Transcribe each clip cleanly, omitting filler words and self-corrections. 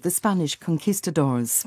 of the Spanish conquistadors.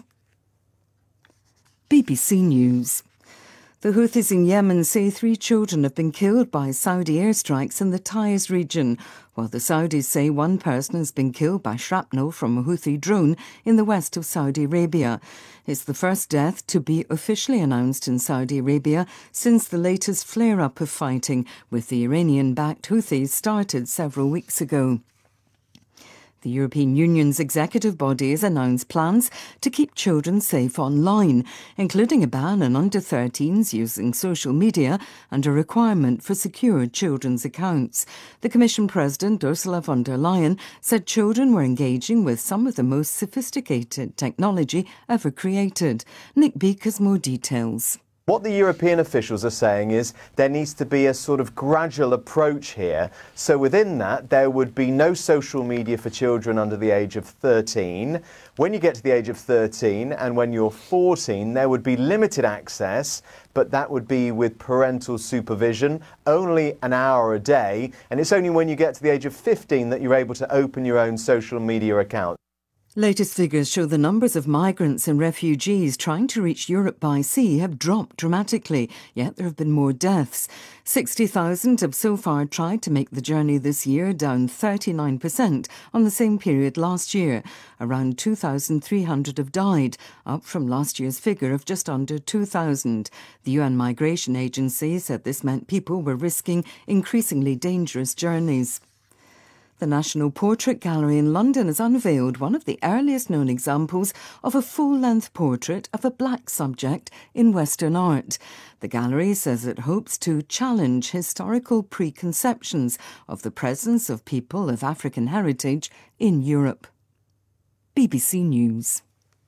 BBC News. The Houthis in Yemen say 3 children have been killed by Saudi airstrikes in the Taiz region, while the Saudis say 1 person has been killed by shrapnel from a Houthi drone in the west of Saudi Arabia. It's the first death to be officially announced in Saudi Arabia since the latest flare-up of fighting with the Iranian-backed Houthis started several weeks ago. The European Union's executive body has announced plans to keep children safe online, including a ban on under-13s using social media and a requirement for secure children's accounts. The Commission President, Ursula von der Leyen, said children were engaging with some of the most sophisticated technology ever created. Nick Beak has more details. What the European officials are saying is there needs to be a sort of gradual approach here. So within that, there would be no social media for children under the age of 13. When you get to the age of 13 and when you're 14, there would be limited access, but that would be with parental supervision, only an hour a day. And it's only when you get to the age of 15 that you're able to open your own social media account. Latest figures show the numbers of migrants and refugees trying to reach Europe by sea have dropped dramatically, yet there have been more deaths. 60,000 have so far tried to make the journey this year, down 39% on the same period last year. Around 2,300 have died, up from last year's figure of just under 2,000. The UN Migration Agency said this meant people were risking increasingly dangerous journeys. The National Portrait Gallery in London has unveiled one of the earliest known examples of a full-length portrait of a black subject in Western art. The gallery says it hopes to challenge historical preconceptions of the presence of people of African heritage in Europe. BBC News.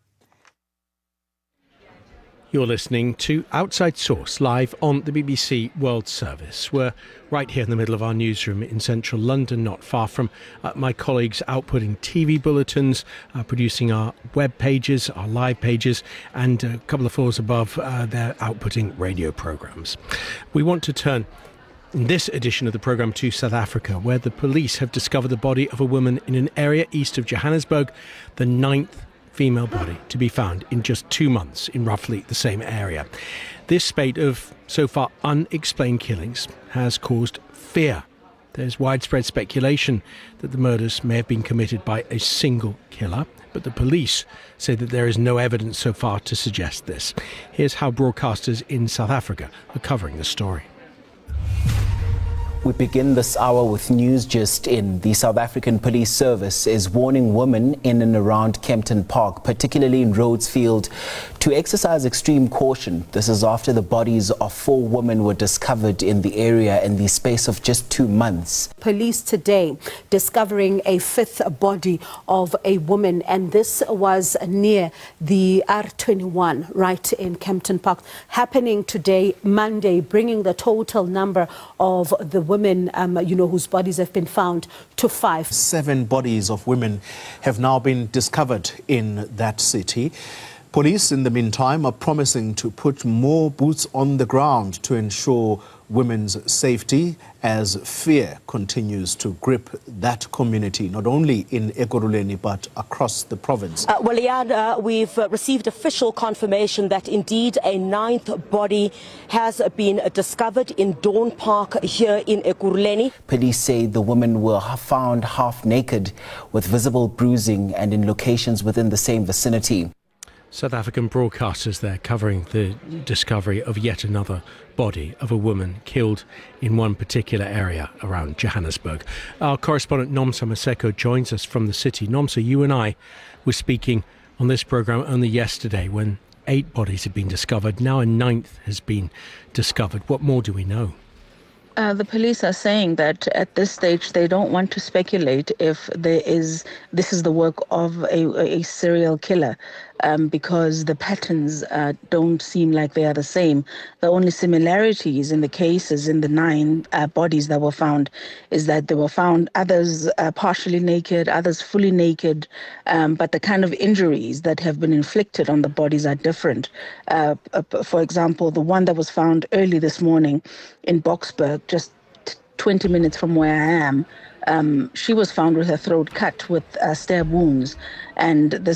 You're listening to Outside Source, live on the BBC World Service. We're right here in the middle of our newsroom in central London, not far from my colleagues outputting TV bulletins, producing our web pages, our live pages, and a couple of floors above, they're outputting radio programmes. We want to turn in this edition of the programme to South Africa, where the police have discovered the body of a woman in an area east of Johannesburg, the 9th female body to be found in just 2 months in roughly the same area. This spate of so far unexplained killings has caused fear. There's widespread speculation that the murders may have been committed by a single killer, but the police say that there is no evidence so far to suggest this. Here's how broadcasters in South Africa are covering the story. We begin this hour with news just in. The South African Police Service is warning women in and around Kempton Park, particularly in Rhodesfield, to exercise extreme caution. This is after the bodies of 4 women were discovered in the area in the space of just 2 months. Police today discovering a 5th body of a woman, and this was near the R21 right in Kempton Park, happening today, Monday, bringing the total number of the women whose bodies have been found to 5. 7 bodies of women have now been discovered in that city. Police, in the meantime, are promising to put more boots on the ground to ensure women's safety as fear continues to grip that community, not only in Ekurhuleni but across the province. We've received official confirmation that indeed a 9th body has been discovered in Dawn Park here in Ekurhuleni. Police say the women were found half naked with visible bruising and in locations within the same vicinity. South African broadcasters there covering the discovery of yet another body of a woman killed in one particular area around Johannesburg. Our correspondent Nomsa Maseko joins us from the city. Nomsa, you and I were speaking on this programme only yesterday when 8 bodies had been discovered. Now a 9th has been discovered. What more do we know? The police are saying that at this stage they don't want to speculate if this is the work of a serial killer, because the patterns don't seem like they are the same. The only similarities in the cases, in the 9 bodies that were found, is that they were found, others partially naked, others fully naked, but the kind of injuries that have been inflicted on the bodies are different. For example, the one that was found early this morning in Boksburg, just 20 minutes from where I am, she was found with her throat cut with stab wounds, and the